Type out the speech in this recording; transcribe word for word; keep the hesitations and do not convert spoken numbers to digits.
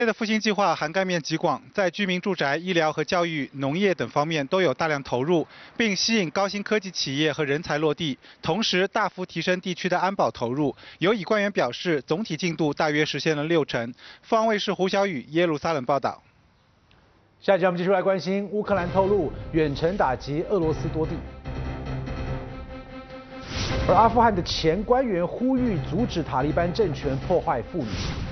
的复兴计划涵盖面极广，在居民住宅、医疗和教育、农业等方面都有大量投入，并吸引高新科技企业和人才落地，同时大幅提升地区的安保投入。有以官员表示，总体进度大约实现了六成。凤凰卫视胡小雨耶路撒冷报道。 下一节我们继续来关心乌克兰透露远程打击俄罗斯多地，而阿富汗的前官员呼吁阻止塔利班政权破坏妇女。